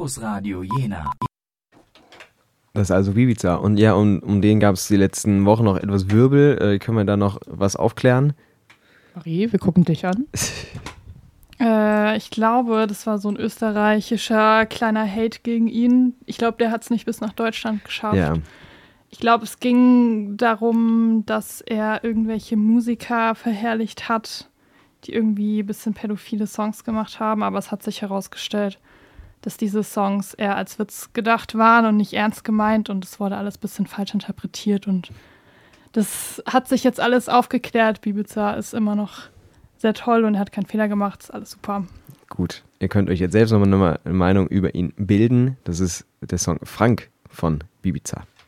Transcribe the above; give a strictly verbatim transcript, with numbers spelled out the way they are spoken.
Campus Radio Jena. Das ist also Ibiza. Und ja, um, um den gab es die letzten Wochen noch etwas Wirbel. Äh, können wir da noch was aufklären? Marie, wir gucken dich an. äh, ich glaube, das war so ein österreichischer kleiner Hate gegen ihn. Ich glaube, der hat es nicht bis nach Deutschland geschafft. Ja. Ich glaube, es ging darum, dass er irgendwelche Musiker verherrlicht hat, die irgendwie ein bisschen pädophile Songs gemacht haben. Aber es hat sich herausgestellt, dass diese Songs eher als Witz gedacht waren und nicht ernst gemeint. Und es wurde alles ein bisschen falsch interpretiert. Und das hat sich jetzt alles aufgeklärt. Ibiza ist immer noch sehr toll und er hat keinen Fehler gemacht. Ist alles super. Gut, ihr könnt euch jetzt selbst nochmal eine Meinung über ihn bilden. Das ist der Song Frank von Ibiza.